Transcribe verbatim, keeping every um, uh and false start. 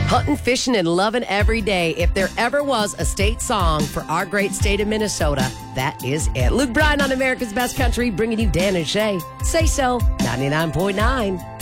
Hunting, fishing, and loving every day. If there ever was a state song for our great state of Minnesota, that is it. Luke Bryan on America's Best Country, bringing you Dan and Shay. Say so, ninety-nine point nine.